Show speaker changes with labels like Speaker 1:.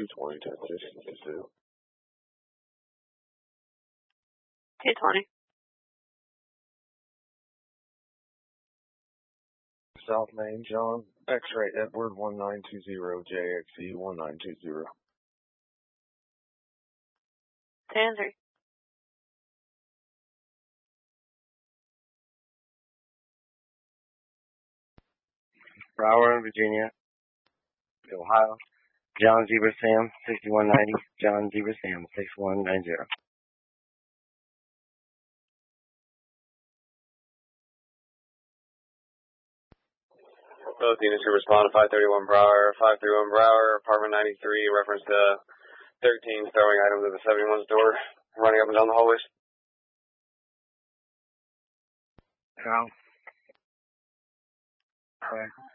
Speaker 1: 220, 10-52.
Speaker 2: 220.
Speaker 1: South Main, John, X-Ray Edward 1920, JXE 1920.
Speaker 2: 10-3.
Speaker 3: Brower in Virginia, Ohio. John Zebra Sam, 6190. John Zebra Sam, 6190.
Speaker 4: Both units who respond to 531 Brower, apartment 93, reference to 13 throwing items at the 71's door, running up and down the hallways.
Speaker 3: Carl. Okay.